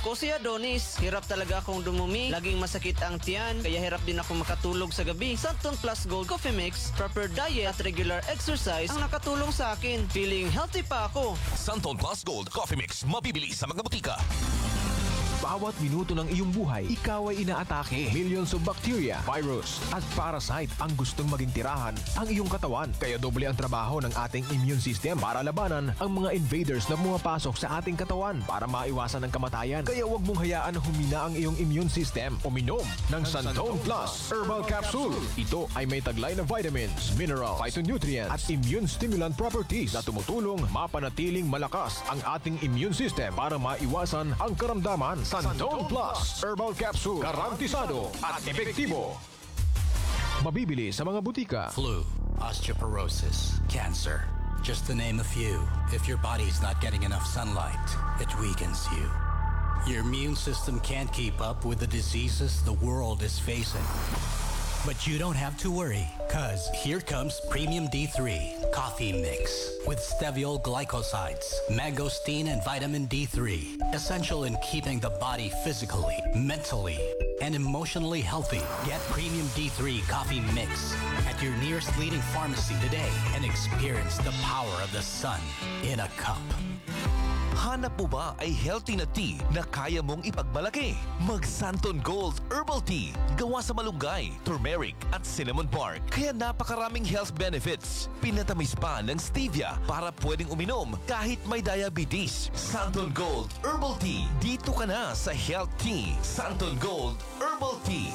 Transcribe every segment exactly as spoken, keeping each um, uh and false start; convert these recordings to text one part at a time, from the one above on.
Ako si Adonis. Hirap talaga akong dumumi. Laging masakit ang tiyan. Kaya hirap din ako makatulog sa gabi. Santon Plus Gold Coffee Mix, proper diet at regular exercise ang nakatulong sa akin. Feeling healthy pa ako. Santon Plus Gold Coffee Mix. Mabibili sa mga butika. Bawat minuto ng iyong buhay, ikaw ay inaatake. Millions of bacteria, virus, at parasite ang gustong maging tirahan ang iyong katawan. Kaya doble ang trabaho ng ating immune system para labanan ang mga invaders na pumapasok sa ating katawan para maiwasan ang kamatayan. Kaya huwag mong hayaan na humina ang iyong immune system. Uminom ng Santon Plus Herbal Capsule. Ito ay may taglay na vitamins, minerals, phytonutrients, at immune stimulant properties na tumutulong mapanatiling malakas ang ating immune system para maiwasan ang karamdaman. Santon Plus Herbal Capsule, garantisado at epektibo. Mabibili sa mga butika. Flu, osteoporosis, cancer, just to name a few. If your body's not getting enough sunlight, it weakens you. Your immune system can't keep up with the diseases the world is facing. But you don't have to worry, cause here comes Premium D three Coffee Mix with steviol glycosides, mangosteen, and vitamin D three. Essential in keeping the body physically, mentally, and emotionally healthy. Get Premium D three Coffee Mix at your nearest leading pharmacy today and experience the power of the sun in a cup. Hanap mo ba ay healthy na tea na kaya mong ipagmalaki? Mag Santon Gold Herbal Tea. Gawa sa malunggay, turmeric at cinnamon bark. Kaya napakaraming health benefits. Pinatamis pa ng stevia para pwedeng uminom kahit may diabetes. Santon Gold Herbal Tea. Dito ka na sa Health Tea. Santon Gold Herbal Tea.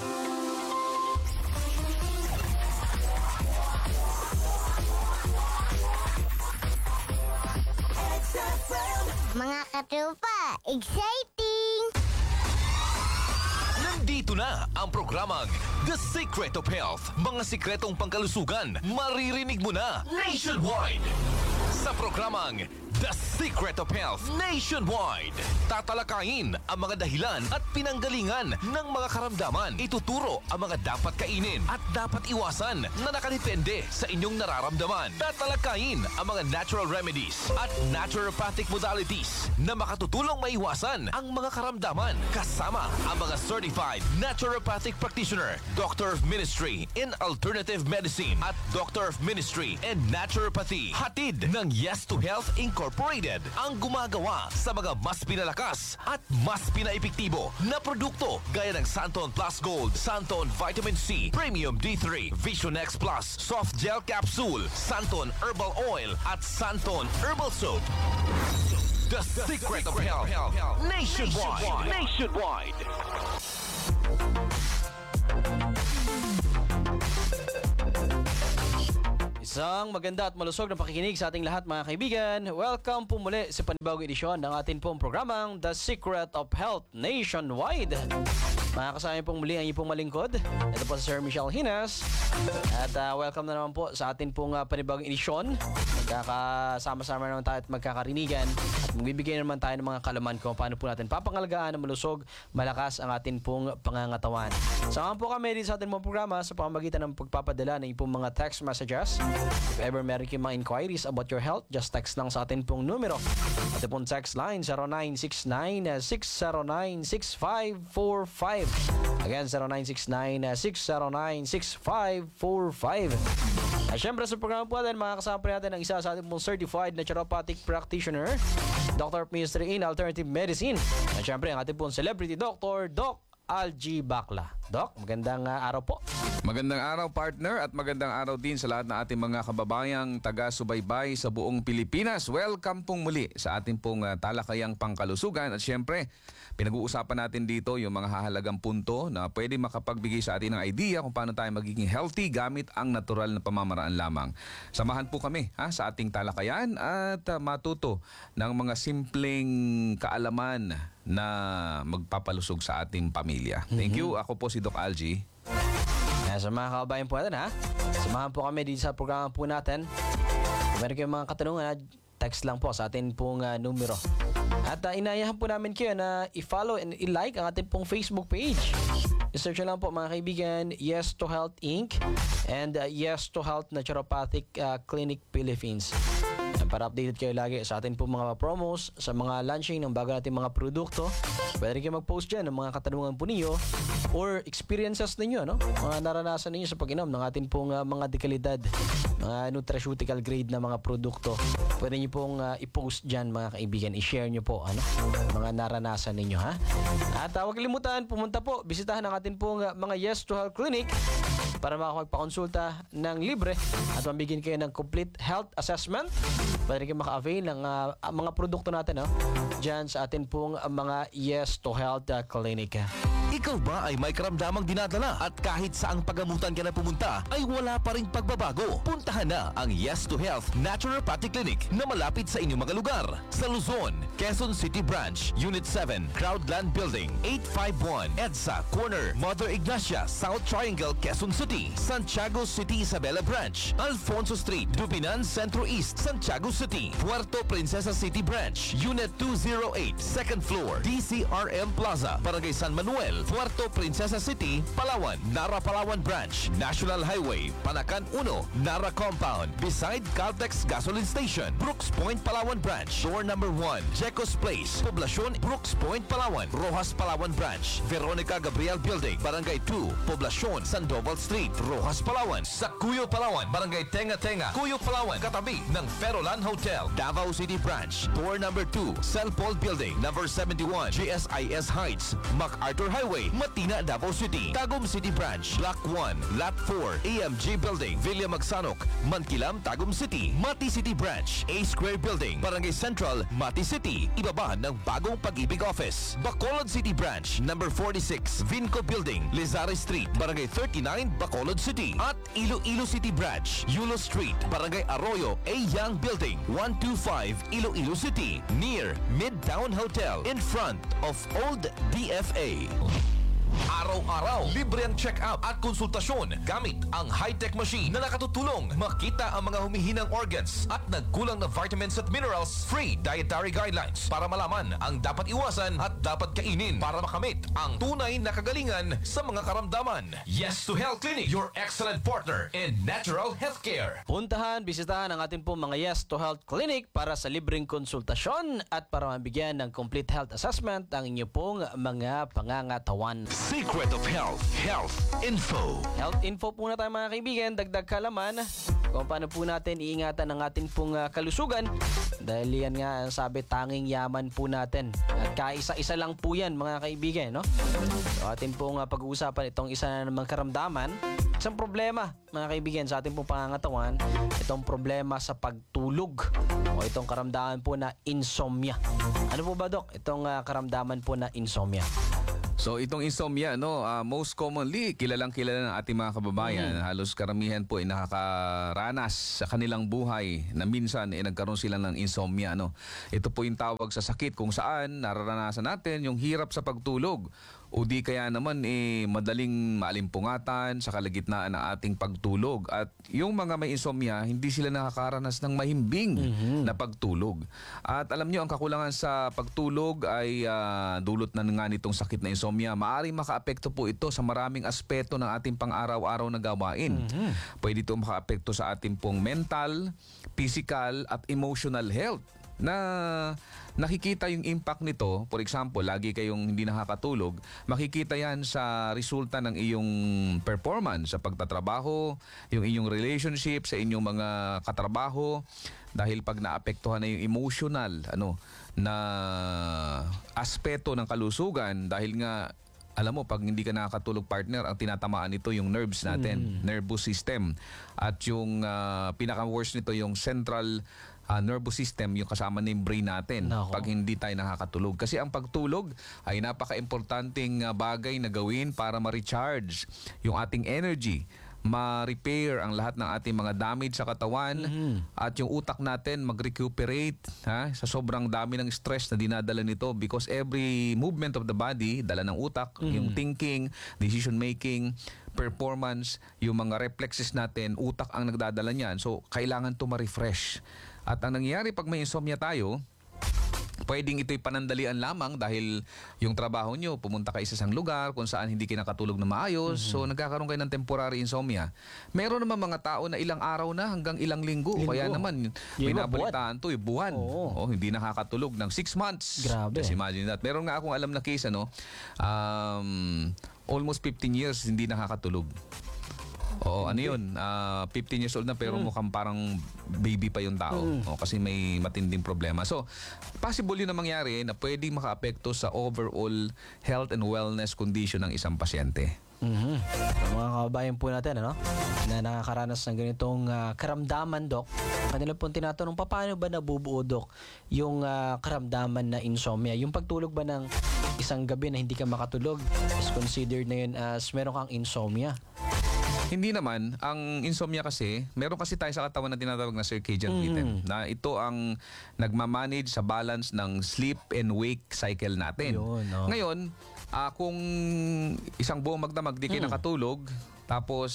Mga katropa, exciting! Nandito na ang programang The Secret of Health. Mga sikretong pangkalusugan, maririnig mo na nationwide. Sa programang The Secret of Health Nationwide, tatalakayin ang mga dahilan at pinanggalingan ng mga karamdaman. Ituturo ang mga dapat kainin at dapat iwasan na nakadepende sa inyong nararamdaman. Tatalakayin ang mga natural remedies at naturopathic modalities na makatutulong maiwasan ang mga karamdaman. Kasama ang mga certified naturopathic practitioner, Doctor of Ministry in Alternative Medicine at Doctor of Ministry in Naturopathy. Hatid ng Yes to Health Incorporated. Ang gumagawa sa mga mas pinalakas at mas pinaepektibo na produkto gaya ng Santon Plus Gold, Santon Vitamin C, Premium D three, Vision X Plus, Soft Gel Capsule, Santon Herbal Oil at Santon Herbal Soap. The, The Secret, Secret of Health, health. Nationwide. Nationwide. Isang maganda at malusog na pakikinig sa ating lahat mga kaibigan. Welcome po muli sa panibagong edisyon ng ating pong programang The Secret of Health Nationwide. Makakasama pong muli ang iyong pong malingkod. Ito po si Sir Michelle Hinas. At uh, welcome na naman po sa ating pong uh, panibagong edisyon. Magkakasama-sama naman tayo at magkakarinigan. At magbibigay naman tayo ng mga kalaman kung paano po natin papangalagaan na malusog, malakas ang ating pong pangangatawan. Samahan po kami din sa ating pong programa sa pamamagitan ng pagpapadala ng iyong mga text messages. If ever meron kayong mga inquiries about your health, just text lang sa atin pong numero. Ating pong text line zero nine six nine, six zero nine, six five four five. Again, zero nine six nine, six zero nine, six five four five. At syempre sa programa po natin, makakasama po natin ang isa sa ating pong certified naturopathic practitioner, Doctor of Ministry in Alternative Medicine. At syempre ang ating pong celebrity doctor, Doc Algie Bacla. Doc, magandang uh, araw po. Magandang araw partner at magandang araw din sa lahat ng ating mga kababayang taga-subaybay sa buong Pilipinas. Welcome pong muli sa ating pong uh, talakayang pangkalusugan at syempre pinag-uusapan natin dito yung mga hahalagang punto na pwede makapagbigay sa atin ng idea kung paano tayo magiging healthy gamit ang natural na pamamaraan lamang. Samahan po kami ha, sa ating talakayan at uh, matuto ng mga simpleng kaalaman na magpapalusog sa ating pamilya. Thank you. Ako po si Doc Algie. Sa mga kababayan po natin ha, samahan po kami dito sa programa po natin. Kung meron kayong mga katanungan, text lang po sa atin pong uh, numero. At uh, inayahan po namin kayo na i-follow and i-like ang ating pong Facebook page. I-search lang po mga kaibigan, Yes to Health Incorporated and uh, Yes to Health Naturopathic uh, Clinic Philippines. para updated kayo lagi sa atin po mga promos, sa mga launching ng bago natin mga produkto. Pwede rin kayo mag-post dyan ng mga katanungan po ninyo or experiences ninyo, no? Mga naranasan ninyo sa pag-inom ng atin pong uh, mga dekalidad, mga nutraceutical grade na mga produkto. Pwede nyo pong uh, i-post dyan mga kaibigan, i-share nyo po ano, mga naranasan ninyo, ha? At uh, huwag kalimutan, pumunta po, bisitahan ang atin pong uh, mga Yes to Health Clinic para makapagpakonsulta ng libre at mabigyan kayo ng complete health assessment. Pwede kayo maka-avail ng uh, mga produkto natin, no? Dyan sa atin pong uh, mga Yes to Health uh, Clinic. Ikaw ba ay may karamdamang dinadala at kahit saang pagamutan ka na pumunta ay wala pa ring pagbabago? Puntahan na ang Yes to Health Naturopathic Clinic na malapit sa inyong mga lugar. Sa Luzon, Quezon City Branch, Unit seven, Crowdland Building, eight five one, EDSA Corner, Mother Ignacia, South Triangle, Quezon City. Santiago City Isabela Branch, Alfonso Street, Dubinan Centro East, Santiago City. Puerto Princesa City Branch, Unit two oh eight, second floor, D C R M Plaza, Barangay San Manuel, Puerto Princesa City, Palawan. Nara Palawan Branch, National Highway, Panacan one, Nara Compound, beside Caltex Gasoline Station. Brooks Point Palawan Branch, door number one, Jecos Place, Poblacion, Brooks Point Palawan. Rojas Palawan Branch, Veronica Gabriel Building, Barangay two, Poblacion, Sandoval Street, Rojas Palawan. Sa Cuyo Palawan, Barangay Tenga Tenga, Cuyo Palawan, katabi ng Ferolan Hotel. Davao City Branch, door number two, Celpol Building, number seventy-one, G S I S Heights, MacArthur Highway, Matina, Davao City. Tagum City Branch, Block one, Lot four, A M G Building, Villa Magsanok, Mankilam, Tagum City. Mati City Branch, A Square Building, Barangay Central, Mati City. Ibaba ng bagong Pag-ibig Office. Bacolod City Branch, number forty-six, Vinco Building, Lizares Street, Barangay thirty-nine, Bacolod City. At Iloilo City Branch, Yulo Street, Barangay Arroyo, A Young Building, one twenty-five, Iloilo City. Near Midtown Hotel, in front of Old D F A. Araw-araw, libre ang check-up at konsultasyon gamit ang high-tech machine na nakatutulong makita ang mga humihinang organs at nagkulang na vitamins at minerals. Free dietary guidelines para malaman ang dapat iwasan at dapat kainin para makamit ang tunay na kagalingan sa mga karamdaman. Yes to Health Clinic, your excellent partner in natural healthcare. Puntahan, bisitahan ang ating po mga Yes to Health Clinic para sa libreng konsultasyon at para mabigyan ng complete health assessment ang inyo pong mga pangangatawan. Secret of Health, Health Info. Health info po na tayo mga kaibigan, dagdag kalaman kung paano po natin iingatan ang ating pong uh, kalusugan dahil yan nga ang sabi, tanging yaman po natin at kaisa-isa lang po yan mga kaibigan, no? So ating pong uh, pag-uusapan itong isa na namang karamdaman, isang problema mga kaibigan sa ating pong pangangatawan, itong problema sa pagtulog o itong karamdaman po na insomnia. Ano po ba, Dok? Itong uh, karamdaman po na insomnia. So itong insomnia, no, uh, most commonly kilalang kilala ng ating mga kababayan. Mm. Halos karamihan po ay nakakaranas sa kanilang buhay na minsan ay nagkaroon sila ng insomnia, no. Ito po yung tawag sa sakit kung saan nararanasan natin yung hirap sa pagtulog o di kaya naman eh madaling maalimpungatan sa kalagitnaan ng ating pagtulog. At yung mga may insomnia, hindi sila nakakaranas ng mahimbing mm-hmm. na pagtulog. At alam niyo, ang kakulangan sa pagtulog ay uh, dulot na nga nitong sakit na insomnia. Maaring makaapekto po ito sa maraming aspeto ng ating pang-araw-araw na gawain. Mm-hmm. Pwede ito makaapekto sa ating pong mental, physical at emotional health. Na nakikita yung impact nito, for example, lagi kayong hindi nakakatulog, makikita yan sa resulta ng iyong performance sa pagtatrabaho, yung inyong relationship sa inyong mga katrabaho, dahil pag naapektuhan na yung emotional ano na aspeto ng kalusugan, dahil nga alam mo, pag hindi ka nakakatulog, partner, ang tinatamaan nito yung nerves natin, mm. nervous system. At yung uh, pinaka-worst nito, yung central uh, nervous system, yung kasama na yung brain natin. Nako. Pag hindi tayo nakakatulog. Kasi ang pagtulog ay napaka-importanting uh, bagay na gawin para ma-recharge yung ating energy, ma-repair ang lahat ng ating mga damage sa katawan, mm-hmm. at yung utak natin mag-recuperate ha, sa sobrang dami ng stress na dinadala nito, because every movement of the body, dala ng utak, mm-hmm. yung thinking, decision making, performance, yung mga reflexes natin, utak ang nagdadala niyan. So, kailangan to ma-refresh. At ang nangyayari pag may insomnia tayo, pwedeng ito'y panandalian lamang dahil yung trabaho nyo, pumunta kayo sa isang lugar kung saan hindi kayo nakatulog na maayos, so nagkakaroon kayo ng temporary insomnia. Meron naman mga tao na ilang araw na hanggang ilang linggo, Linggo. kaya naman may Yung iba, nabalitaan to, eh, buwan. Oo. Oh, hindi nakakatulog ng six months. Grabe. Just imagine that. Meron nga akong alam na case, ano, um, almost fifteen years hindi nakakatulog. Oo, ano yun? Ah, fifteen years old na pero mukhang parang baby pa yung tao. O, kasi may matinding problema. So, possible yun na mangyari na pwedeng makaapekto sa overall health and wellness condition ng isang pasyente. Mhm. So, mga kababayan po natin, ano, na nakakaranas ng ganitong ah, karamdaman, Dok, kanila pong tinatanong, paano ba nabubuo, Dok, yung ah, karamdaman na insomnia? Yung pagtulog ba ng isang gabi na hindi ka makatulog is considered na yun as meron kang insomnia? Hindi naman. Ang insomnia kasi, meron kasi tayo sa katawan na tinatawag na circadian rhythm. Na ito ang nagmamanage sa balance ng sleep and wake cycle natin. Yun, no? Ngayon, ah, kung isang buong magdamag di kayo nakatulog, tapos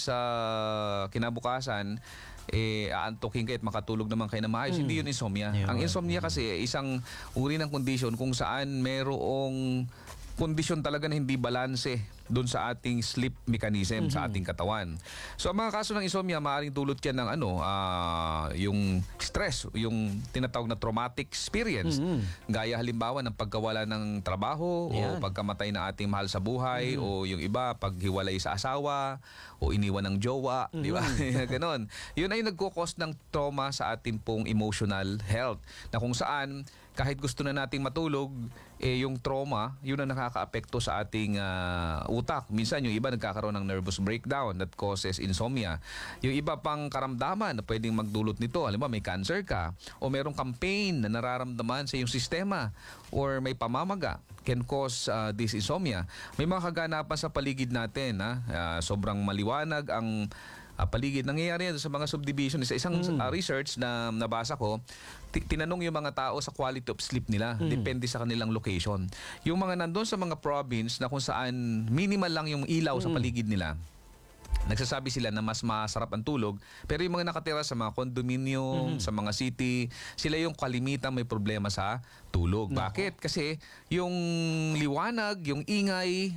ah, kinabukasan, eh, aantukin kayo at makatulog naman kayo na maayos. Hindi yun insomnia. Yun. Ang insomnia kasi, isang uri ng condition kung saan merong kondisyon talaga na hindi balanse doon sa ating sleep mechanism sa ating katawan. So ang mga kaso ng insomnia, maaaring dulot yan ng ano, ah, yung stress, yung tinatawag na traumatic experience. Gaya halimbawa ng pagkawala ng trabaho Yan. o pagkamatay ng ating mahal sa buhay o yung iba paghiwalay sa asawa o iniwan ng jowa, di ba? Ganon. Yun ay nagko-cause ng trauma sa ating pong emotional health na kung saan kahit gusto na nating matulog, eh yung trauma, yun ang nakakaapekto sa ating ah, utak. Minsan yung iba nagkakaroon ng nervous breakdown that causes insomnia. Yung iba pang karamdaman na pwedeng magdulot nito, alam mo, may cancer ka o merong campaign na nararamdaman sa iyong sistema or may pamamaga can cause ah, this insomnia. May mga kaganapan sa paligid natin. Ha? Ah, sobrang maliwanag ang uh, paligid. Nangyayari yan sa mga subdivision. Sa isang uh, research na nabasa ko, ti- tinanong yung mga tao sa quality of sleep nila. Depende sa kanilang location. Yung mga nandun sa mga province na kung saan minimal lang yung ilaw sa paligid nila, nagsasabi sila na mas masarap ang tulog. Pero yung mga nakatira sa mga condominium, sa mga city, sila yung kalimitan may problema sa tulog. Bakit? Kasi yung liwanag, yung ingay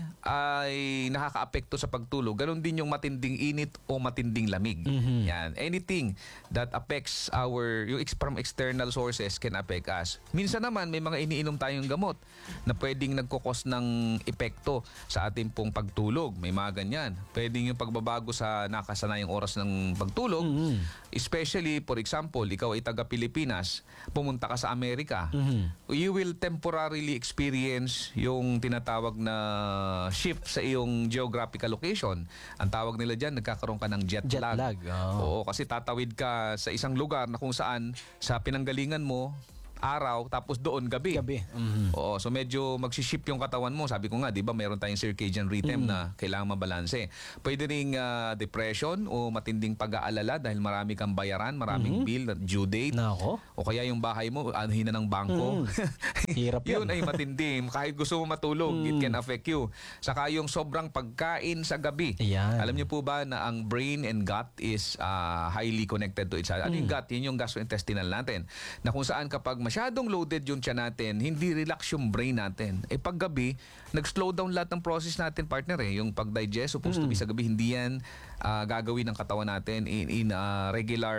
ay nakakaapekto sa pagtulog. Ganon din yung matinding init o matinding lamig. Yan. Anything that affects our, yung ex- from external sources can affect us. Minsan naman may mga iniinom tayong gamot na pwedeng nagkukos ng epekto sa ating pong pagtulog. May mga ganyan. Pwedeng yung pagbabago sa nakasanayang oras ng pagtulog. Especially, for example, ikaw ay taga-Pilipinas, pumunta ka sa Amerika. You will temporarily experience yung tinatawag na shift sa iyong geographical location. Ang tawag nila dyan, nagkakaroon ka ng jet, Jet lag. lag, oo. Oo, kasi tatawid ka sa isang lugar na kung saan sa pinanggalingan mo, araw, tapos doon gabi. Gabi. Mhm. Oo, so medyo magsiship yung katawan mo. Sabi ko nga, di ba, meron tayong circadian rhythm na kailangan mabalanse. Pwede ring ah, depression o matinding pag-aalala dahil marami kang bayaran, maraming bill, due date. Nako. O kaya yung bahay mo, anuhin na ng bangko. Hirap Yun yan. ay matindi. Kahit gusto mo matulog, it can affect you. Saka yung sobrang pagkain sa gabi. Ayan. Alam niyo po ba na ang brain and gut is ah, highly connected to each other? Ano yung gut? Yun yung gastrointestinal natin. Na kung saan kapag masyadong loaded yung tiyan natin, hindi relax yung brain natin. Eh pag gabi, nag-slow down lahat ng process natin, partner eh. Yung pag-digest, supposed to be sa gabi, hindi yan ah, gagawin ng katawan natin in, in ah, regular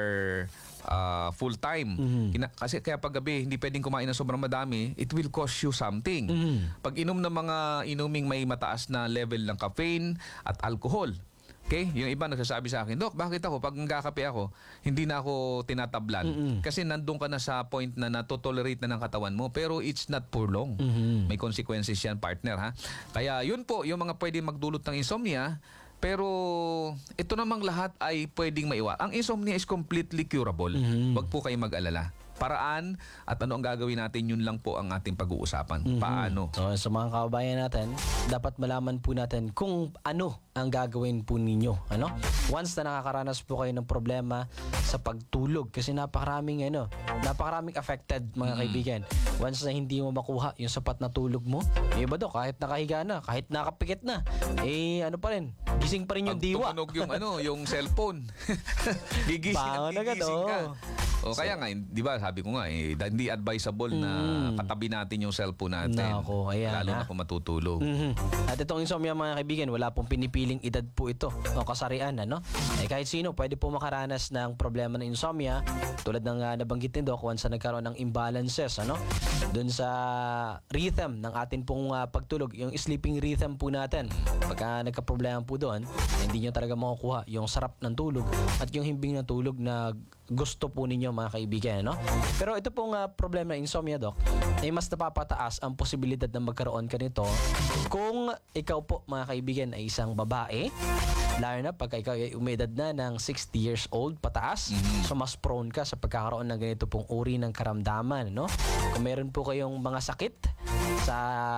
ah, full time. Kina- kasi kaya pag gabi, hindi pwedeng kumain ng sobrang madami, it will cost you something. Pag inom ng mga inuming may mataas na level ng caffeine at alcohol, okay? Yung iba nagsasabi sa akin, Dok, bakit ako, pag nagkakape ako, hindi na ako tinatablan. Kasi nandun ka na sa point na natotolerate na ng katawan mo. Pero it's not for long. May consequences yan, partner, ha? Kaya yun po, yung mga pwede magdulot ng insomnia. Pero ito namang lahat ay pwedeng maiwa. Ang insomnia is completely curable. Wag po kayong mag-alala. Paraan at ano ang gagawin natin, yun lang po ang ating pag-uusapan. Paano? So, sa mga kababayan natin, dapat malaman po natin kung ano ang gagawin po ninyo. Ano? Once na nakakaranas po kayo ng problema sa pagtulog, kasi napakaraming, ano, napakaraming affected, mga kaibigan. Once na hindi mo makuha yung sapat na tulog mo, eh ba do, kahit nakahiga na, kahit nakapikit na, eh ano pa rin, gising pa rin yung Pag diwa. tumunog yung ano, yung cellphone. Gigising at Bangon agad, gigising ka. oo. O kaya nga, di ba, sabi ko nga, eh, hindi advisable na katabi natin yung cellphone natin. Nako, ayan, Lalo ha? na kung matutulog. Mhm. At itong insomnia mga kaibigan, wala pong pinipiling edad po ito o kasarian, ano? Eh kahit sino pwede po makaranas ng problema ng insomnia tulad ng uh, nabanggit ni Doc once na nagkaroon ng imbalances, ano? Doon sa rhythm ng atin pong uh, pagtulog, yung sleeping rhythm po natin. Pagka nagka-problema po doon, hindi nyo talaga makukuha yung sarap ng tulog at yung himbing ng tulog na gusto po ninyo mga kaibigan, no? Pero ito pong uh, problema ng insomnia, Doc, ay mas napapataas ang posibilidad na magkaroon ka nito kung ikaw po mga kaibigan ay isang babae, lalo na pagka ikaw ay umedad na ng sixty years old pataas, so mas prone ka sa pagkakaroon ng ganito pong uri ng karamdaman, no? Kung meron po kayong mga sakit sa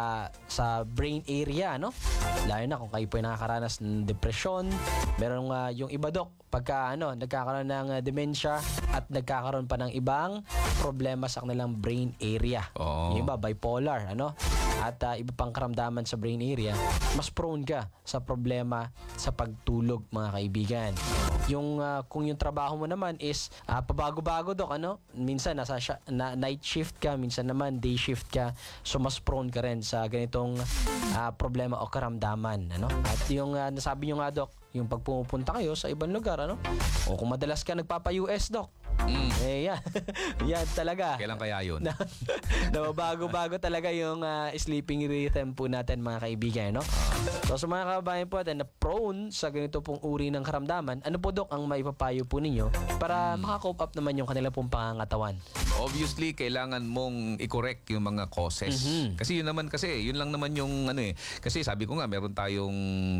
sa brain area, no? Lalo na kung kayo po ay nakakaranas ng depresyon, meron uh, yung iba, Doc, pagka ano, nagkakaroon ng uh, dementia at nagkakaroon pa ng ibang problema sa kanilang brain area. Oo. Yung iba, bipolar, ano? At uh, iba pang karamdaman sa brain area, mas prone ka sa problema sa pagtulog, mga kaibigan. Yung uh, kung yung trabaho mo naman is uh, pabago-bago, Dok, ano? Minsan nasa sya- na, night shift ka, minsan naman day shift ka. So mas prone ka rin sa ganitong uh, problema o karamdaman, ano? At yung uh, nasabi nyo nga, Dok, yung pag pumupunta kayo sa ibang lugar, ano? O kung madalas ka nagpapa-U S, Dok. Mm. Eh, yan. Yan talaga. Kailan kaya yun? Na, nababago-bago talaga yung uh, sleeping rhythm po natin, mga kaibigan, no? So sa mga kababayan po natin na prone sa ganito pong uri ng karamdaman, ano po, Dok, ang maipapayo po ninyo para makakope up naman yung kanila pong pangangatawan? Obviously, kailangan mong i-correct yung mga causes. Mhm. Kasi yun naman kasi, yun lang naman yung ano eh. Kasi sabi ko nga, meron tayong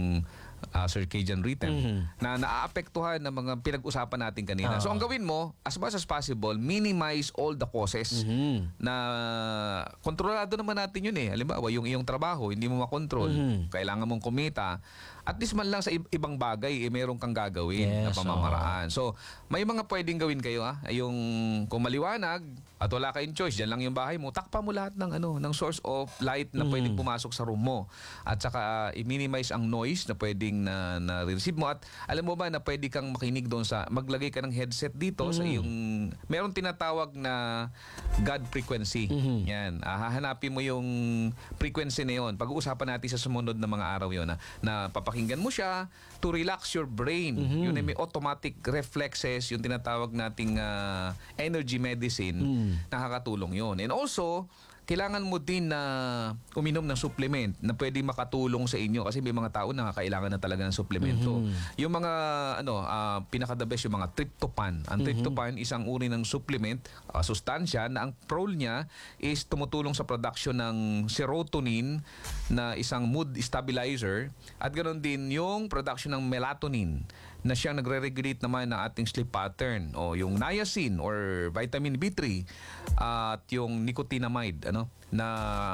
uh, circadian rhythm Mhm. na naaapektuhan ng mga pinag-usapan natin kanina. So Oo. ang gawin mo, as much as possible, minimize all the causes Mhm. na kontrolado naman natin yun eh. Halimbawa, yung iyong trabaho, hindi mo makontrol. Mhm. Kailangan mong kumita. At least man lang sa ib- ibang bagay, eh, meron kang gagawin na Yes, pamamaraan. So, may mga pwedeng gawin kayo ha. Yung kung maliwanag at wala kayong choice, dyan lang yung bahay mo, takpa mo lahat ng ano, ng source of light na pwedeng pumasok sa room mo. At saka uh, i-minimize ang noise na pwedeng na, na receive mo. At alam mo ba na pwede kang makinig doon sa maglagay ka ng headset dito sa iyong meron tinatawag na God frequency. Yan. Ah, hahanapin mo yung frequency na yun. Pag-uusapan natin sa sumunod na mga araw yun na, na papakinggan mo siya to relax your brain. Yun ay may automatic reflexes, yung tinatawag nating ah, energy medicine, nakakatulong yun. And also, kailangan mo din na uminom ng supplement na pwede makatulong sa inyo kasi may mga tao na kailangan na talaga ng supplemento. Yung mga ano, ah, pinaka the best yung mga tryptophan. Ang tryptophan isang uri ng supplement, ah, sustansya na ang role niya is tumutulong sa production ng serotonin na isang mood stabilizer at ganoon din yung production ng melatonin na siyang nagre-regulate naman ng ating sleep pattern o yung niacin or vitamin B three at yung nicotinamide ano na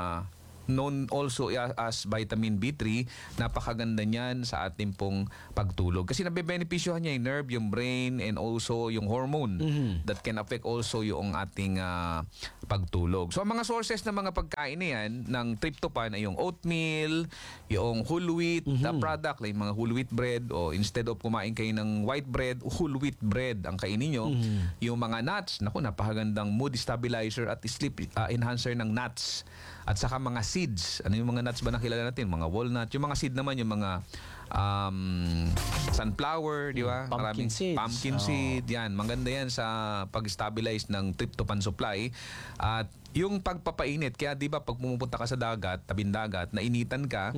known also as vitamin B three, napakaganda niyan sa ating pong pagtulog. Kasi nabebenepisyohan niya yung nerve, yung brain, and also yung hormone that can affect also yung ating ah, pagtulog. So, ang mga sources ng mga pagkain na yan, ng tryptophan ay yung oatmeal, yung whole wheat na product, like mga whole wheat bread, o instead of kumain kayo ng white bread, whole wheat bread ang kainin nyo. Yung mga nuts, naku, napakagandang mood stabilizer at sleep ah, enhancer ng nuts. At saka mga seeds. Ano yung mga nuts ba na kilala natin? Mga walnut. Yung mga seed naman, yung mga um, sunflower, di ba? Pumpkin seeds. Pumpkin Oo. seed. Yan. Maganda yan sa pag-stabilize ng tryptophan supply. At yung pagpapainit. Kaya di ba pag pumupunta ka sa dagat, tabing dagat, nainitan ka,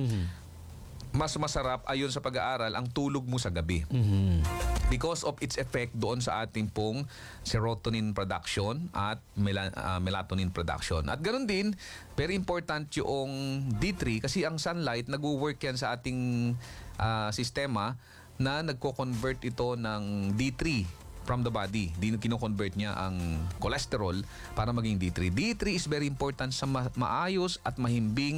mas masarap ayon sa pag-aaral ang tulog mo sa gabi. Because of its effect doon sa ating pong serotonin production at mela- ah, melatonin production. At ganoon din, very important yung D three kasi ang sunlight nag-work yan sa ating ah, sistema na nagko-convert ito ng D three from the body. Di kino-convert niya ang cholesterol para maging D three. D three is very important sa ma- maayos at mahimbing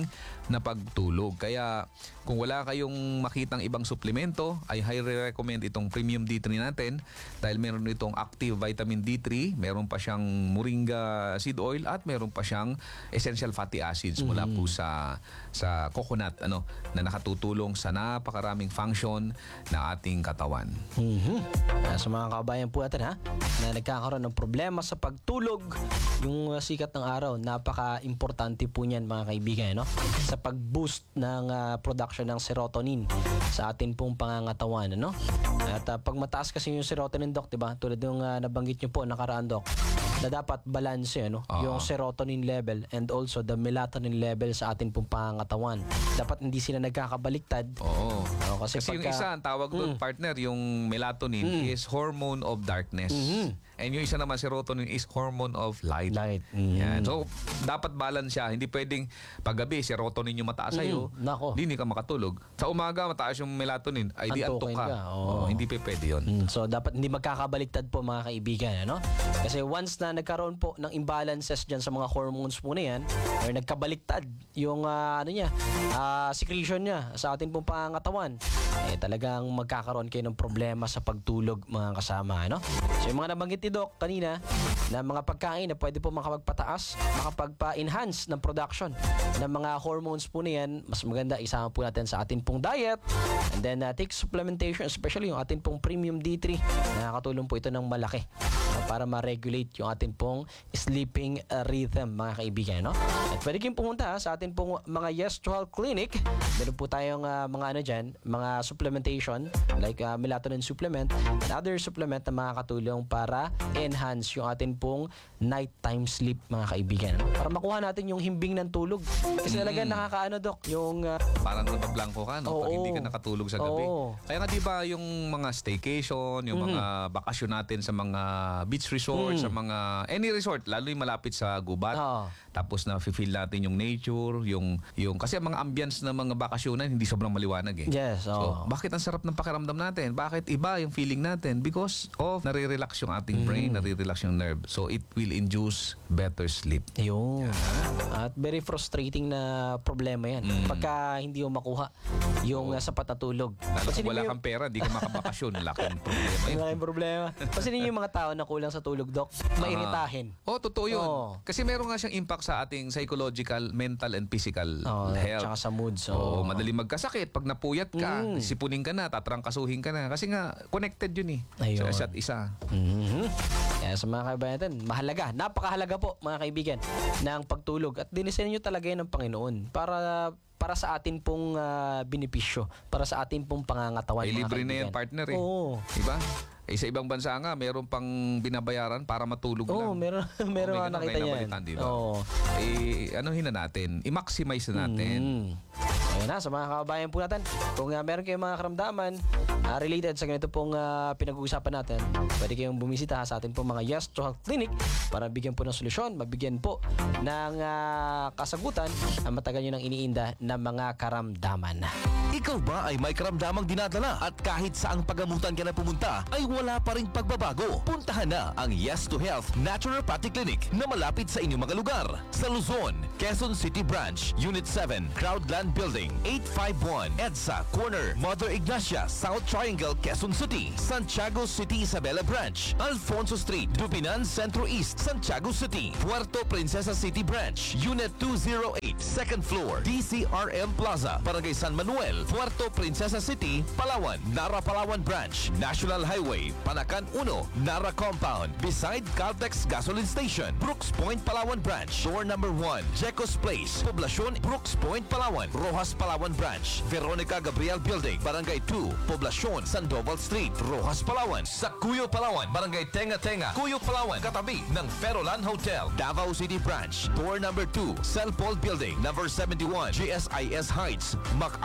na pagtulog. Kaya kung wala kayong makitang ibang suplemento, ay highly recommend itong Premium D three natin dahil meron itong active vitamin D three, meron pa siyang moringa seed oil at meron pa siyang essential fatty acids mula po sa sa coconut ano na nakatutulong sa napakaraming function na ating katawan. Mhm. Ah, sa mga kabayan po natin ha, na nagkakaroon ng problema sa pagtulog, yung uh, sikat ng araw, napaka-importante po niyan mga kaibigan, no? Sa pag-boost ng uh, production ng serotonin sa atin pong pangangatawan, no? At uh, pag mataas kasi yung serotonin, Doc, diba? Tulad yung uh, nabanggit nyo po, nakaraan, Doc, na dapat balance, ano? Oo. Yung serotonin level and also the melatonin level sa atin pong pangangatawan. Dapat hindi sila nagkakabaliktad. Oo. Ano, kasi Kasi, yung pagka- isa, ang tawag doon, partner, yung melatonin is hormone of darkness. And yung isa naman, serotonin is hormone of light. Light. Mhm. Yan. So, dapat balance siya. Hindi pwedeng paggabi, serotonin yung mataas sa'yo. Mm, nako. Hindi ka makatulog. Sa umaga, mataas yung melatonin. Ay, di antok Antukin ka. ka, oo. Oo, hindi pa pwede yun. Mm, so dapat hindi magkakabaliktad po mga kaibigan, ano? Kasi once na nagkaroon po ng imbalances diyan sa mga hormones po na yan, or nagkabaliktad yung ah, ano niya, ah, secretion niya sa ating pong pangangatawan, eh talagang magkakaroon kayo ng problema sa pagtulog mga kasama, ano? So yung mga nabanggit ni Doc kanina na mga pagkain na pwede po makapagpataas, makapagpa-enhance ng production ng mga hormones po na yan, mas maganda isama po natin sa ating pong diet, and then uh, take supplementation, especially yung ating pong Premium D three. Nakakatulong po ito ng malaki uh, para ma-regulate yung ating pong sleeping uh, rhythm mga kaibigan, no? At pwede kayong pumunta ha, sa ating pong mga Yes to Health Clinic. Meron po tayong uh, mga ano dyan, mga supplementation like uh, melatonin supplement and other supplement na makakatulong para enhance yung ating pong nighttime sleep mga kaibigan, no? Para makuha natin yung himbing ng tulog. Kasi talaga nakakaano, Doc, yung uh, Parang nabablanko ka, no? Pag Oo. hindi ka nakatulog sa gabi. Oo. Kaya nga, di ba, yung mga staycation, yung mga bakasyon natin sa mga beach resort, sa mga any resort, lalo yung malapit sa gubat. Oo. Tapos na feel natin yung nature, yung yung kasi ang mga ambience ng mga bakasyonan hindi sobrang maliwanag eh. yes, So, oh. bakit ang sarap ng pakiramdam natin? Bakit iba yung feeling natin? Because of nare-relax yung ating brain, nare-relax yung nerve. So, it will induce better sleep. Yun. At very frustrating na problema yan. Pagka hindi mo makuha yung uh, sapat na tulog. Lalo Kasi kung wala yung- kang pera, di ka makabakasyon. Laking problema yun. Malaking problema. Kasi din yung mga tao na kulang sa tulog, Doc, mairitahin. Oh, totoo yun. Oo. Kasi meron nga siyang impact sa ating psychological, mental, and physical Oh, health. tsaka sa moods. Oo, Oh. madali magkasakit. Pag napuyat ka, Mm. sipunin ka na, tatrangkasuhin ka na. Kasi nga, connected yun eh. Ayun. Sa isa't isa. Mhm. Kaya sa mga kaibigan natin, mahalaga, napakahalaga po mga kaibigan ng pagtulog at dinisenyo nyo talaga yan ng Panginoon para para sa atin pong ah, benepisyo, para sa atin pong pangangatawan Ay, mga libre na kaibigan. yan, partner eh. Oo. Diba? Eh, sa ibang bansa nga, meron pang binabayaran para matulog Oo, lang. meron meron Oo, ako may ganun nakita kayo niyan. nabalitaan, diba? Oo. Eh, anuhin na natin, i-maximize na natin. Mm. Ayun na, sa mga kababayan po natin, kung uh, meron kayong mga karamdaman uh, related sa ganito pong uh, pinag-uusapan natin, pwede kayong bumisita sa atin pong mga Yes to Health Clinic para bigyan po ng solusyon, mabigyan po ng uh, kasagutan ang matagal nyo nang iniinda ng mga karamdaman. Ikaw ba ay may karamdamang dinadala at kahit saang pagamutan ka na pumunta ay wala pa ring pagbabago? Puntahan na ang Yes to Health Naturopathic Clinic na malapit sa inyong mga lugar. Sa Luzon, Quezon City Branch, Unit seven, Crowdland Building, eight five one, EDSA Corner, Mother Ignacia, South Triangle, Quezon City, Santiago City Isabela Branch, Alfonso Street, Dupinan Centro East, Santiago City, Puerto Princesa City Branch, Unit two oh eight, second floor, D C R M Plaza, Barangay San Manuel, Puerto Princesa City, Palawan, Nara Palawan Branch, National Highway, Panacan one, Nara Compound, beside Caltex Gasoline Station, Brooks Point, Palawan Branch, door number one, Jecos Place, Poblacion, Brooks Point, Palawan, Rojas Palawan Branch, Veronica Gabriel Building, Barangay two, Poblacion, Sandoval Street, Rojas Palawan, sa Cuyo Palawan, Barangay Tenga Tenga, Cuyo Palawan, katabi ng Ferolan Hotel, Davao City Branch, door number two, Cell Paul Building, number seventy-one, G S I S Heights, MacArthur Highway,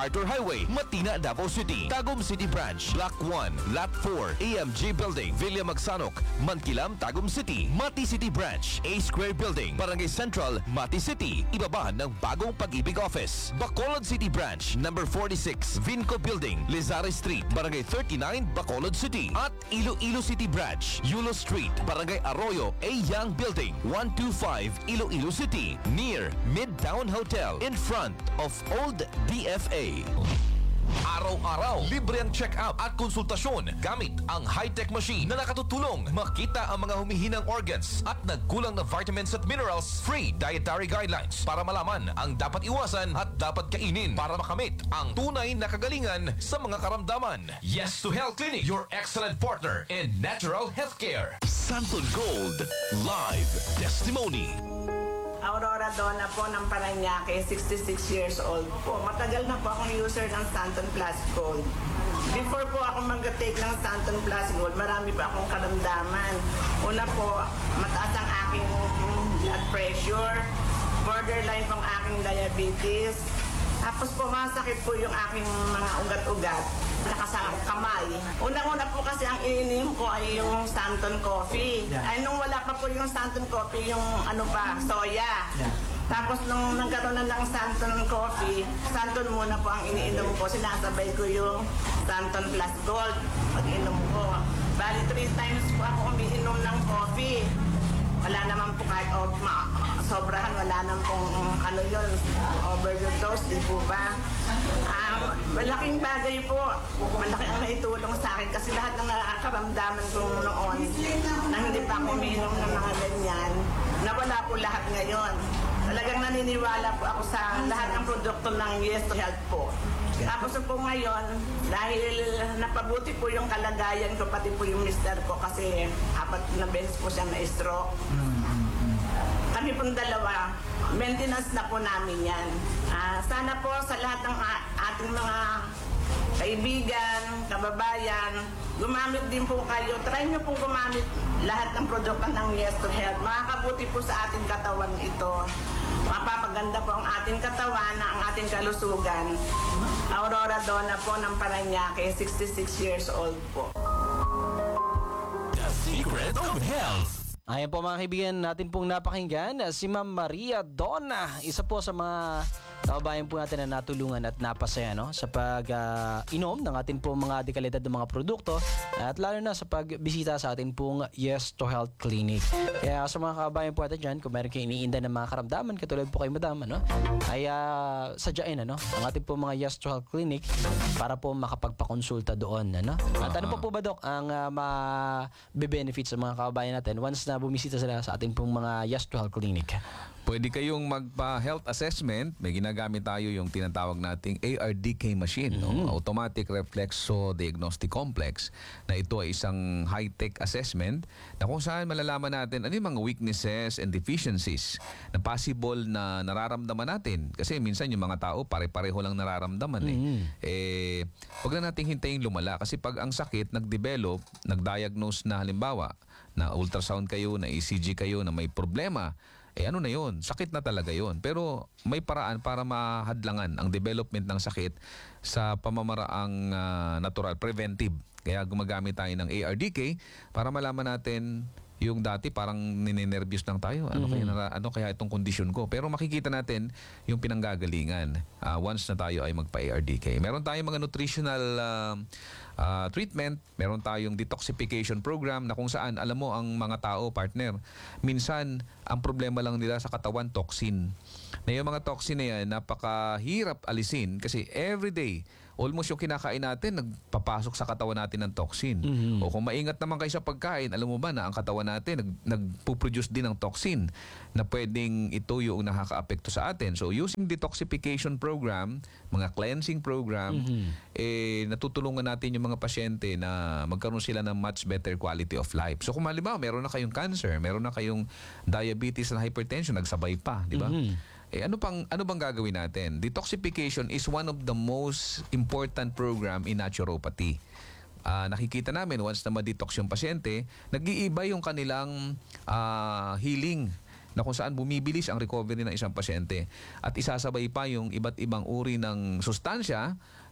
Highway, Matina, Davao City. Tagum City Branch, Block one, Lot four, A M G Building, Villa Magsanok, Mankilam, Tagum City. Mati City Branch, A Square Building, Barangay Central, Mati City. Ibaba ng bagong Pag-ibig Office. Bacolod City Branch, number forty-six, Vinco Building, Lizares Street, Barangay thirty-nine, Bacolod City. At Iloilo City Branch, Yulo Street, Barangay Arroyo, A Young Building, one twenty-five, Iloilo City. Near Midtown Hotel, in front of Old D F A. Araw-araw, libre ang check-up at konsultasyon gamit ang high-tech machine na nakatutulong makita ang mga humihinang organs at nagkulang na vitamins at minerals. Free dietary guidelines para malaman ang dapat iwasan at dapat kainin para makamit ang tunay na kagalingan sa mga karamdaman. Yes to Health Clinic, your excellent partner in natural healthcare. Santon Gold Live Testimony. Aurora Donna po ng Parañaque, sixty-six years old po. Matagal na po akong user ng Santon Plus Gold. Before po ako mag-take ng Santon Plus Gold, marami pa akong karamdaman. Una po, mataas ang aking blood pressure, borderline pong aking diabetes. Tapos po, masakit po yung aking mga ugat-ugat. Nakasama ko kamay. Unang-una po kasi ang ininom ko ay yung Santon Coffee. Ay nung wala pa po yung Santon Coffee, yung ano pa, soya. Tapos nung nagkaroon na ng Santon Coffee, Santon muna po ang iniinom ko. Sinasabay ko yung Santon Plus Gold pag-inom ko. Bali, three times po ako umiinom ng coffee. Wala naman po kahit oh, ma- sobrahan, wala naman pong um, ano yun, overdose, di po ba? Um, malaking bagay po, malaki ang naitulong sa akin kasi lahat ng nakaramdaman ko noon na hindi pa ako umiinom ng mga ganyan, nawala po lahat ngayon. Talagang naniniwala po ako sa lahat ng produkto ng Yes to Health po. Tapos po ngayon, dahil napabuti po yung kalagayan ko, pati po yung mister ko kasi apat na beses po siya na-stroke. Kami pong dalawa, maintenance na po namin yan. Ah, sana po sa lahat ng a- ating mga kaibigan, kababayan, gumamit din po kayo. Try nyo pong gumamit lahat ng produkto ng Yes to Health. Makakabuti po sa ating katawan ito. Mapapaganda po ang ating katawan na ang ating kalusugan. Aurora Donna po ng Parañaque, sixty-six years old po. The Secret of Health. Ayan po mga kaibigan, natin pong napakinggan si Ma'am Maria Donna, isa po sa mga kababayan po natin na natulungan at napasaya no, sa pag-inom uh, ng atin pong mga dekalidad ng mga produkto at lalo na sa pagbisita sa atin pong Yes to Health Clinic. Kaya sa mga kababayan po natin dyan, kung meron kayo iniinda ng mga karamdaman, katulad po kay Madam, ano, ay uh, sadyain ano, ang ating pong mga Yes to Health Clinic para po makapagpakonsulta doon. Ano? At ano po po ba, Dok, ang uh, ma-benefits sa mga kababayan natin once na bumisita sila sa ating pong mga Yes to Health Clinic? Pwede kayong magpa-health assessment. May ginagamit tayo yung tinatawag nating A R D K machine, no? Automatic Reflexo Diagnostic Complex, na ito ay isang high-tech assessment na kung saan malalaman natin ano yung mga weaknesses and deficiencies na possible na nararamdaman natin. Kasi minsan yung mga tao pare-pareho lang nararamdaman eh. Mm-hmm. Eh, wag na nating hintayin lumala kasi pag ang sakit nag-develop, nag-diagnose na halimbawa na ultrasound kayo, na E C G kayo, na may problema, eh ano na yun, sakit na talaga yun. Pero may paraan para mahadlangan ang development ng sakit sa pamamaraang uh, natural, preventive. Kaya gumagamit tayo ng A R D K para malaman natin yung dati parang ninenervyos lang tayo. Ano, mm-hmm. kaya, ano kaya itong kondisyon ko? Pero makikita natin yung pinanggagalingan uh, once na tayo ay magpa-A R D K. Meron tayong mga nutritional uh, uh, treatment. Meron tayong detoxification program na kung saan, alam mo, ang mga tao, partner, minsan ang problema lang nila sa katawan, toxin. Na yung mga toxin na yan, napakahirap alisin kasi everyday, almost yung kinakain natin, nagpapasok sa katawan natin ng toxin. Mm-hmm. O kung maingat naman kayo sa pagkain, alam mo ba na ang katawan natin nag, nagpuproduce din ng toxin na pwedeng ito yung nakaka-apekto sa atin. So using detoxification program, mga cleansing program, mm-hmm. eh natutulungan natin yung mga pasyente na magkaroon sila ng much better quality of life. So kung halimbawa, meron na kayong cancer, meron na kayong diabetes and hypertension, nagsabay pa, di ba? Mm-hmm. Eh ano pang ano bang gagawin natin? Detoxification is one of the most important program in naturopathy. Uh, nakikita namin once na ma-detox yung pasyente, nag-iiba yung kanilang uh, healing na kung saan bumibilis ang recovery ng isang pasyente. At isasabay pa yung iba't ibang uri ng sustansya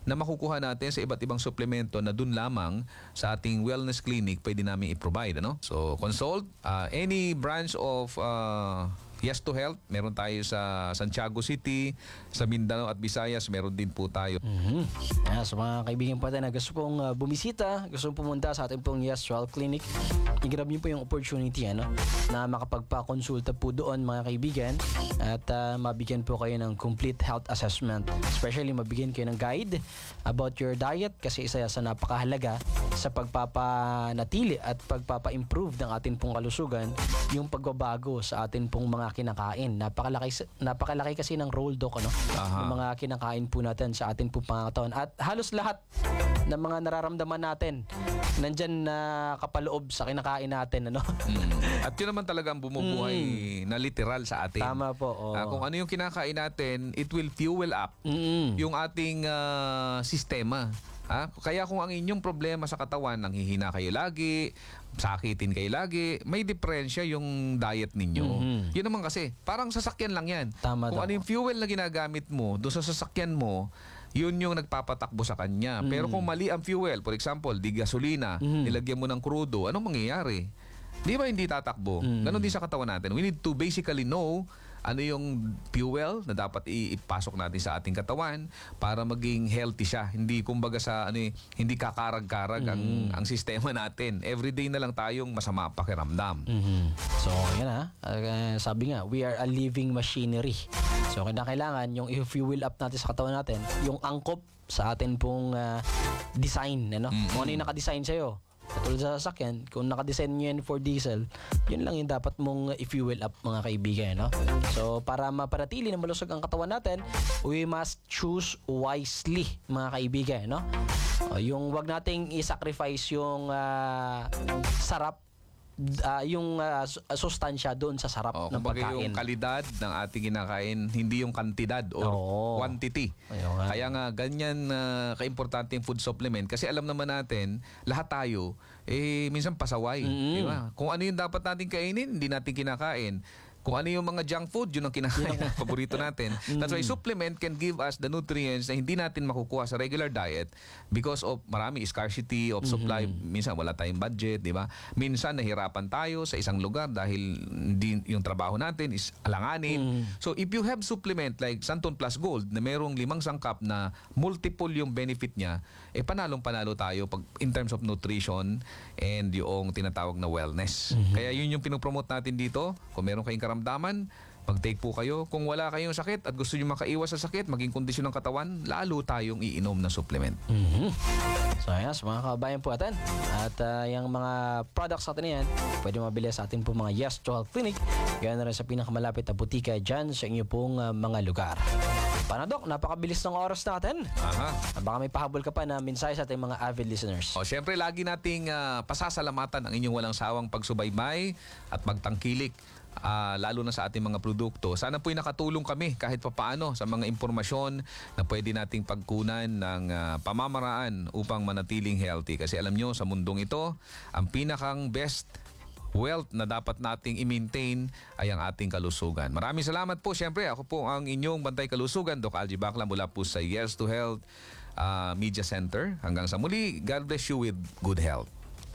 na makukuha natin sa iba't ibang suplemento na dun lamang sa ating wellness clinic pwede namin i-provide. Ano? So, consult uh, any branch of uh, Yes to Health. Meron tayo sa Santiago City, sa Mindanao at Visayas. Meron din po tayo. Mm-hmm. Yeah, sa mga kaibigan po tayo na gusto pong uh, bumisita, gusto pong pumunta sa ating pong Yes to Health Clinic, i-grab niyo po yung opportunity ano, na makapagpa-consulta po doon mga kaibigan at uh, mabigyan po kayo ng complete health assessment. Especially mabigyan kayo ng guide about your diet kasi isa sa napakahalaga sa pagpapanatili at pagpapa-improve ng ating pong kalusugan yung pagbabago sa ating pong mga kinakain. Napakalaki napakalaki kasi ng role doc ano ng mga kinakain po natin sa ating po pangatawan. At halos lahat ng mga nararamdaman natin nandyan na kapaloob sa kinakain natin ano. Mm. At yun naman talaga ang bumubuhay mm. na literal sa atin. Tama po. Oh. Uh, kung ano yung kinakain natin, it will fuel up mm. yung ating uh, sistema. Ah, kaya kung ang inyong problema sa katawan, nanghihina kayo lagi, sakitin kayo lagi, may diferensya yung diet ninyo. Mm-hmm. Yun naman kasi, parang sasakyan lang yan. Tama kung daw. ano yung fuel na ginagamit mo doon sa sasakyan mo, yun yung nagpapatakbo sa kanya. Mm-hmm. Pero kung mali ang fuel, for example, di gasolina, mm-hmm. nilagyan mo ng crudo, anong mangyayari? Di ba hindi tatakbo? Mm-hmm. Ganon din sa katawan natin. We need to basically know ano yung fuel na dapat ipasok natin sa ating katawan para maging healthy siya. Hindi kumbaga sa ano eh, hindi kakarag-karag mm. ang ang sistema natin. Everyday na lang tayong masama pakiramdam. Mm-hmm. So, yan ha. Uh, sabi nga, we are a living machinery. So, kailangan yung i-fuel up natin sa katawan natin, yung angkop sa atin pong uh, design. Ano? Mm-hmm. Kung ano yung nakadesign sa'yo. Katulad sa sasakyan, kung nakadesign nyo yan for diesel, yun lang yung dapat mong i-fuel up mga kaibigan. No? So, para maparatili na malusog ang katawan natin, we must choose wisely mga kaibigan. No? O, yung wag nating i-sacrifice yung uh, sarap, uh, yung uh, sustansya doon sa sarap oh, ng pagkain. Yung kalidad ng ating kinakain, hindi yung kantidad or Oo. quantity. Ayun nga. Kaya nga, ganyan uh, kaimportante yung food supplement. Kasi alam naman natin, lahat tayo, eh, minsan pasaway. Mm-hmm. Di ba? Kung ano yung dapat natin kainin, hindi natin kinakain. Kung ano yung mga junk food, yun ang kinakain ng paborito natin. That's why supplement can give us the nutrients na hindi natin makukuha sa regular diet because of marami scarcity of supply. Mm-hmm. Minsan wala tayong budget, di ba? Minsan nahirapan tayo sa isang lugar dahil hindi, yung trabaho natin is alanganin. Mm-hmm. So if you have supplement like Santon Plus Gold na merong limang sangkap na multiple yung benefit niya, eh panalong-panalo tayo pag in terms of nutrition and yung tinatawag na wellness. Mm-hmm. Kaya yun yung pinopromote natin dito. Kung meron kayong karamdaman, mag-take po kayo. Kung wala kayong sakit at gusto nyo makaiwas sa sakit, maging kondisyon ng katawan, lalo tayong iinom na supplement. Mm-hmm. So ayan, sa mga kabayan po natin. At uh, yung mga products natin yan, pwede mabili sa ating po mga Yes to Health Clinic. Ganoon na rin sa pinakamalapit na butika dyan sa inyo pong uh, mga lugar. Paano, Dok? Napakabilis ng oras natin. Aha. Baka may pahabol ka pa na mensahe sa ating mga avid listeners. O, syempre, lagi nating uh, pasasalamatan ang inyong walang sawang pagsubaybay at magtangkilik. Uh, lalo na sa ating mga produkto. Sana po'y nakatulong kami kahit papaano sa mga impormasyon na pwede nating pagkunan ng uh, pamamaraan upang manatiling healthy. Kasi alam nyo, sa mundong ito, ang pinakang best wealth na dapat nating i-maintain ay ang ating kalusugan. Maraming salamat po. Siyempre, ako po ang inyong bantay kalusugan, Doc Algie Bacla, mula po sa Yes to Health uh, Media Center. Hanggang sa muli, God bless you with good health.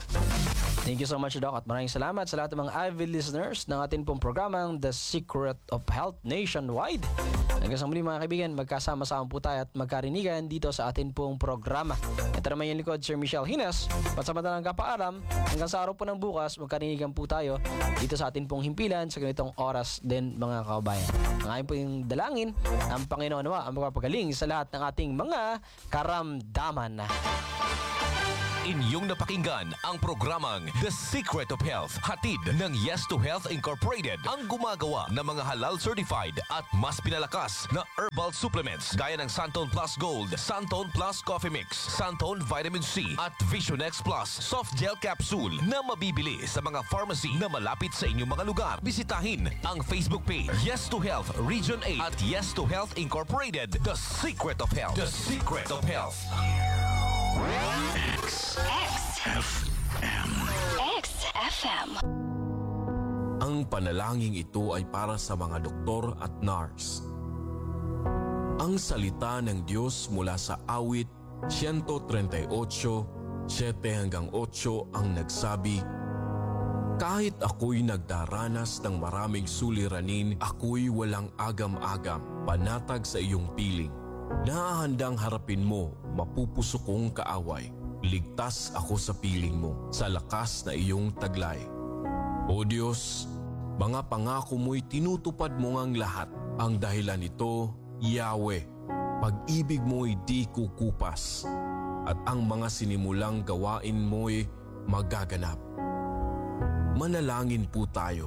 Thank you so much, Doc, at maraming salamat sa lahat ng mga avid listeners ng ating pong programang The Secret of Health Nationwide. Hanggang sa muli mga kaibigan, magkasama-sama po tayo at magkarinigan dito sa ating pong programa. Ito naman yung likod, Sir Michelle Hines. Pansamantalang kapaalam, hanggang sa araw po ng bukas, magkarinigan po tayo dito sa ating pong himpilan sa ganitong oras din mga kababayan. Ang aking po yung dalangin, ang Panginoon nawa ang magpapagaling sa lahat ng ating mga karamdaman. Inyong napakinggan ang programang The Secret of Health, hatid ng Yes to Health Incorporated, ang gumagawa ng mga halal certified at mas pinalakas na herbal supplements gaya ng Santon Plus Gold, Santon Plus Coffee Mix, Santon Vitamin C at Vision X Plus Soft Gel Capsule na mabibili sa mga pharmacy na malapit sa inyong mga lugar. Bisitahin ang Facebook page Yes to Health Region eight at Yes to Health Incorporated, The Secret of Health. The Secret of Health. X F M. X F M. Ang panalangin ito ay para sa mga doktor at nurse. Ang salita ng Diyos mula sa awit one thirty-eight, seven hanggang eight ang nagsabi, kahit ako'y nagdaranas ng maraming suliranin, ako'y walang agam-agam, panatag sa iyong piling. Naahandang harapin mo, mapupuso kong kaaway. Ligtas ako sa piling mo, sa lakas na iyong taglay. O Diyos, mga pangako mo'y tinutupad mo ngang lahat. Ang dahilan nito, Yahweh, pag-ibig mo'y di kukupas, at ang mga sinimulang gawain mo'y magaganap. Manalangin po tayo.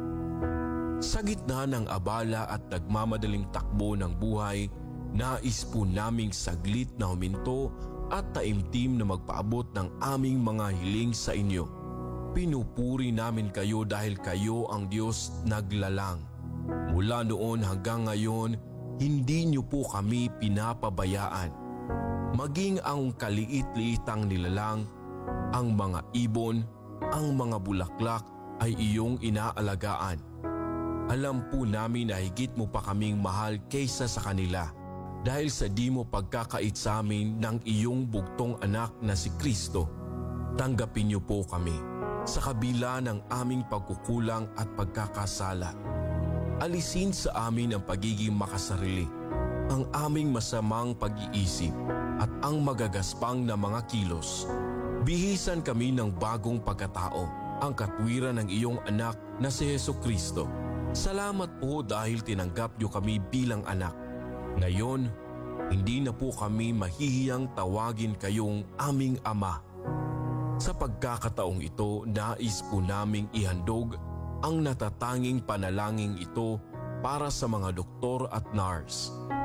Sa gitna ng abala at nagmamadaling takbo ng buhay, nais po naming saglit na huminto at taimtim na magpaabot ng aming mga hiling sa inyo. Pinupuri namin kayo dahil kayo ang Diyos naglalang. Mula noon hanggang ngayon, hindi niyo po kami pinapabayaan. Maging ang kaliit-liitang nilalang, ang mga ibon, ang mga bulaklak ay iyong inaalagaan. Alam po namin na higit mo pa kaming mahal kaysa sa kanila dahil sa di mo pagkakait sa amin ng iyong bugtong anak na si Kristo. Tanggapin niyo po kami sa kabila ng aming pagkukulang at pagkakasala. Alisin sa amin ang pagiging makasarili, ang aming masamang pag-iisip at ang magagaspang na mga kilos. Bihisan kami ng bagong pagkatao, ang katwiran ng iyong anak na si Hesus Kristo. Salamat po dahil tinanggap niyo kami bilang anak. Ngayon, hindi na po kami mahihiyang tawagin kayong aming ama. Sa pagkakataong ito, nais po naming ihandog ang natatanging panalangin ito para sa mga doktor at nurse.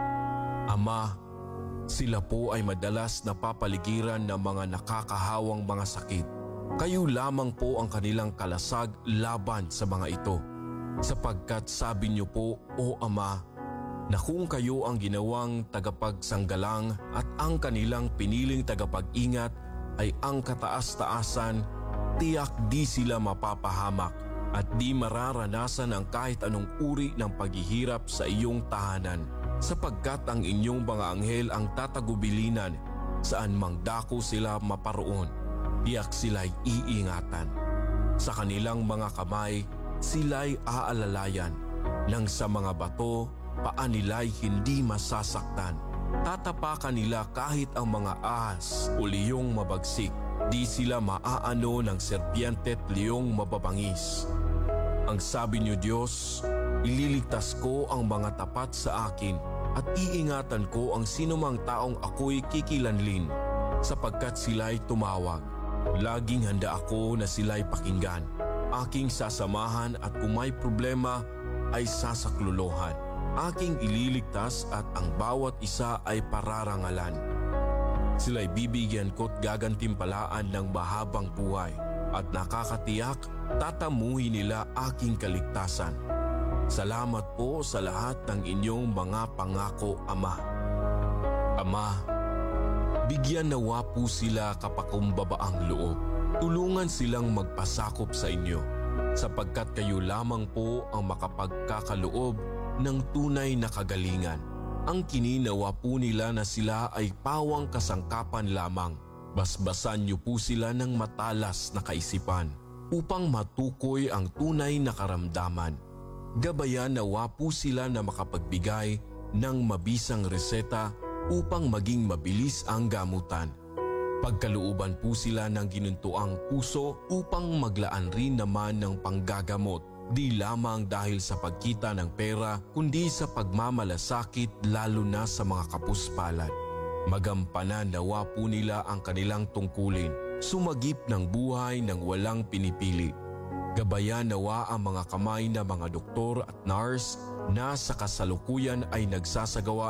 Ama, sila po ay madalas napapaligiran ng mga nakakahawang mga sakit. Kayo lamang po ang kanilang kalasag laban sa mga ito. Sapagkat sabi niyo po, O Ama, na kung kayo ang ginawang tagapagsanggalang at ang kanilang piniling tagapag-ingat ay ang kataas-taasan, tiyak di sila mapapahamak at di mararanasan ang kahit anong uri ng paghihirap sa iyong tahanan. Sapagkat ang inyong mga anghel ang tatagubilinan saan mang dako sila maparoon, tiyak sila'y iingatan. Sa kanilang mga kamay, sila'y aalalayan, nang sa mga bato, paa nila'y hindi masasaktan. Tatapakan nila kahit ang mga ahas o liyong mabagsik, di sila maaano ng serpiente at liyong mababangis. Ang sabi niyo Diyos, ililigtas ko ang mga tapat sa akin at iingatan ko ang sinumang taong ako'y kikilanlin sapagkat sila'y tumawag. Laging handa ako na sila'y pakinggan. Aking sasamahan at kung may problema ay sasaklolohan. Aking ililigtas at ang bawat isa ay pararangalan. Sila'y bibigyan ko't gagantimpalaan ng mahabang buhay at nakakatiyak tatamuhin nila aking kaligtasan. Salamat po sa lahat ng inyong mga pangako, Ama. Ama, bigyan nawa po sila kapakumbabaang loob. Tulungan silang magpasakop sa inyo sapagkat kayo lamang po ang makapagkakaloob ng tunay na kagalingan. Ang kininawa po nila na sila ay pawang kasangkapan lamang. Basbasan niyo po sila ng matalas na kaisipan upang matukoy ang tunay na karamdaman. Gabayan nawa po sila na makapagbigay ng mabisang reseta upang maging mabilis ang gamutan. Pagkalooban po sila ng ginuntuang puso upang maglaan rin naman ng panggagamot, di lamang dahil sa pagkita ng pera kundi sa pagmamalasakit lalo na sa mga kapuspalad. Magampanan nawa po nila ang kanilang tungkulin, sumagip ng buhay ng walang pinipili. Gabayan nawa ang mga kamay na mga doktor at nurse na sa kasalukuyan ay nagsasagawa